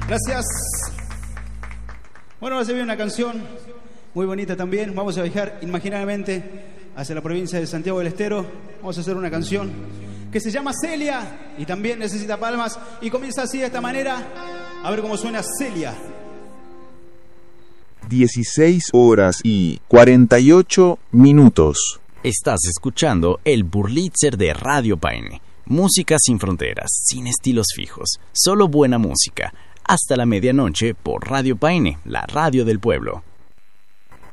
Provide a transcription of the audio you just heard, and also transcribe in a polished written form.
Gracias. Bueno, ahora se viene una canción muy bonita también. Vamos a viajar imaginariamente hacia la provincia de Santiago del Estero. Vamos a hacer una canción que se llama Celia y también necesita palmas y comienza así de esta manera. A ver cómo suena Celia. 16:48. Estás escuchando el Burlitzer de Radio Paine. Música sin fronteras, sin estilos fijos, solo buena música. Hasta la medianoche por Radio Paine, la radio del pueblo.